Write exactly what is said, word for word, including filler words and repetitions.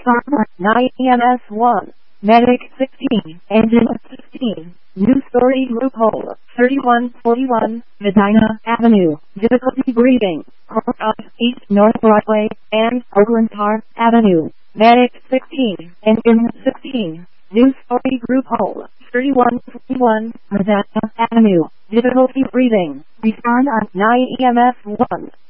Farmer nine E M S one. Medic sixteen. Engine sixteen. New story loophole. thirty-one forty-one. Medina Avenue. Difficulty breathing. Cross East North Broadway and Oakland Park Avenue. Medic sixteen. Engine sixteen. New story group hole. thirty-one forty-one. Medina Avenue. Difficulty breathing. Respond on nine E M S one.